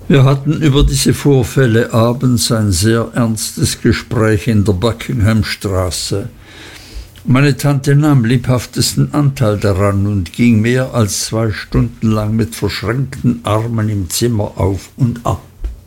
Wir hatten über diese Vorfälle abends ein sehr ernstes Gespräch in der Buckinghamstraße. Meine Tante nahm lebhaftesten Anteil daran und ging mehr als 2 Stunden lang mit verschränkten Armen im Zimmer auf und ab.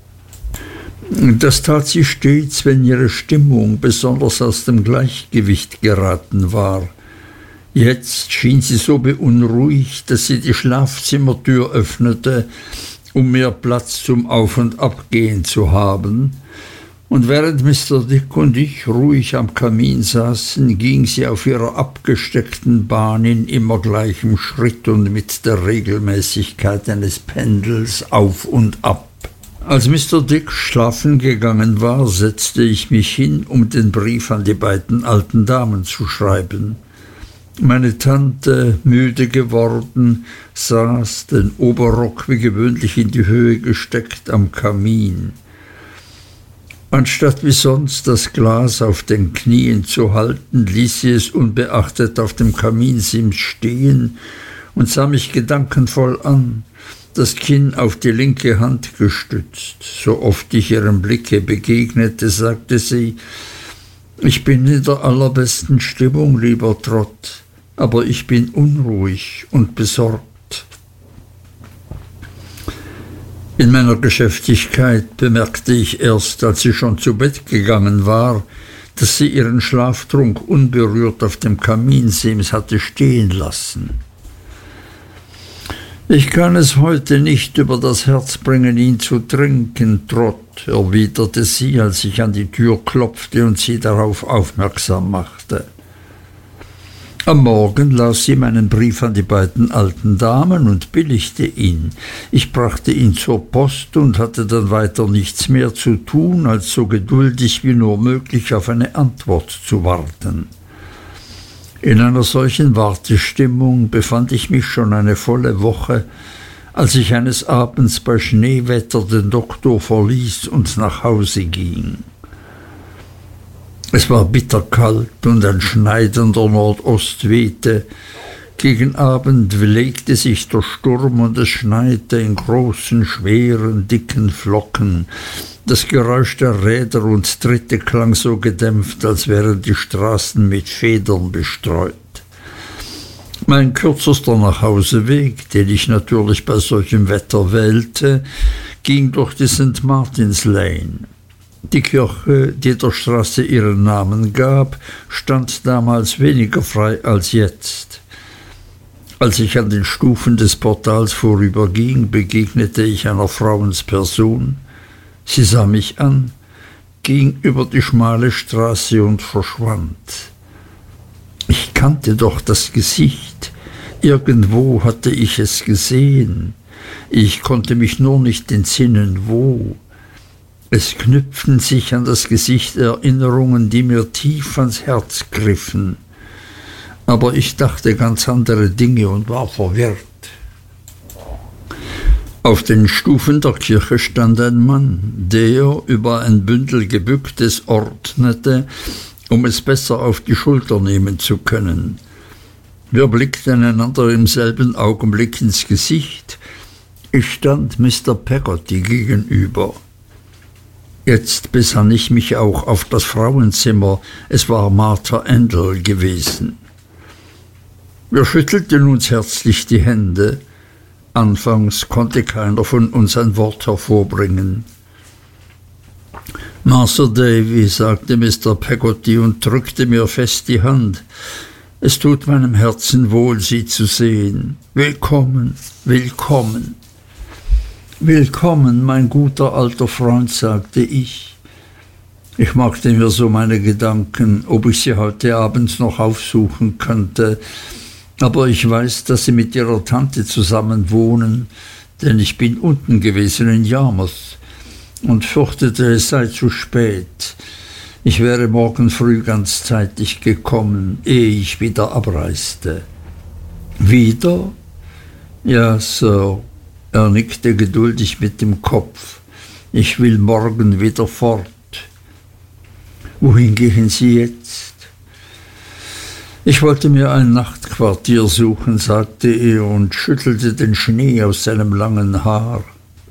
Das tat sie stets, wenn ihre Stimmung besonders aus dem Gleichgewicht geraten war. Jetzt schien sie so beunruhigt, dass sie die Schlafzimmertür öffnete, um mehr Platz zum Auf- und Abgehen zu haben, und während Mr. Dick und ich ruhig am Kamin saßen, ging sie auf ihrer abgesteckten Bahn in immer gleichem Schritt und mit der Regelmäßigkeit eines Pendels auf und ab. Als Mr. Dick schlafen gegangen war, setzte ich mich hin, um den Brief an die beiden alten Damen zu schreiben. Meine Tante, müde geworden, saß, den Oberrock wie gewöhnlich in die Höhe gesteckt, am Kamin. Anstatt wie sonst das Glas auf den Knien zu halten, ließ sie es unbeachtet auf dem Kaminsims stehen und sah mich gedankenvoll an, das Kinn auf die linke Hand gestützt. So oft ich ihrem Blicke begegnete, sagte sie: »Ich bin in der allerbesten Stimmung, lieber Trot, aber ich bin unruhig und besorgt.« In meiner Geschäftigkeit bemerkte ich erst, als sie schon zu Bett gegangen war, dass sie ihren Schlaftrunk unberührt auf dem Kaminsims hatte stehen lassen. »Ich kann es heute nicht über das Herz bringen, ihn zu trinken, Trot«, erwiderte sie, als ich an die Tür klopfte und sie darauf aufmerksam machte. Am Morgen las sie meinen Brief an die beiden alten Damen und billigte ihn. Ich brachte ihn zur Post und hatte dann weiter nichts mehr zu tun, als so geduldig wie nur möglich auf eine Antwort zu warten. In einer solchen Wartestimmung befand ich mich schon eine volle Woche, als ich eines Abends bei Schneewetter den Doktor verließ und nach Hause ging. Es war bitterkalt und ein schneidender Nordost wehte. Gegen Abend legte sich der Sturm und es schneite in großen, schweren, dicken Flocken. Das Geräusch der Räder und Tritte klang so gedämpft, als wären die Straßen mit Federn bestreut. Mein kürzester Nachhauseweg, den ich natürlich bei solchem Wetter wählte, ging durch die St. Martins Lane. Die Kirche, die der Straße ihren Namen gab, stand damals weniger frei als jetzt. Als ich an den Stufen des Portals vorüberging, begegnete ich einer Frauensperson. Sie sah mich an, ging über die schmale Straße und verschwand. Ich kannte doch das Gesicht. Irgendwo hatte ich es gesehen. Ich konnte mich nur nicht entsinnen, wo. Es knüpften sich an das Gesicht Erinnerungen, die mir tief ans Herz griffen. Aber ich dachte ganz andere Dinge und war verwirrt. Auf den Stufen der Kirche stand ein Mann, der über ein Bündel Gebücktes ordnete, um es besser auf die Schulter nehmen zu können. Wir blickten einander im selben Augenblick ins Gesicht. Ich stand Mr. Peggotty gegenüber. Jetzt besann ich mich auch auf das Frauenzimmer. Es war Martha Endell gewesen. Wir schüttelten uns herzlich die Hände. Anfangs konnte keiner von uns ein Wort hervorbringen. »Masr Davy«, sagte Mr. Peggotty und drückte mir fest die Hand. »Es tut meinem Herzen wohl, Sie zu sehen. Willkommen, willkommen.« »Willkommen, mein guter alter Freund«, sagte ich. Ich machte mir so meine Gedanken, ob ich Sie heute Abend noch aufsuchen könnte, aber ich weiß, dass Sie mit Ihrer Tante zusammen wohnen, denn ich bin unten gewesen in Yarmouth und fürchtete, es sei zu spät. Ich wäre morgen früh ganz zeitig gekommen, ehe ich wieder abreiste.« »Wieder?« »Ja, Sir.« Er nickte geduldig mit dem Kopf. »Ich will morgen wieder fort.« »Wohin gehen Sie jetzt?« »Ich wollte mir ein Nachtquartier suchen«, sagte er und schüttelte den Schnee aus seinem langen Haar.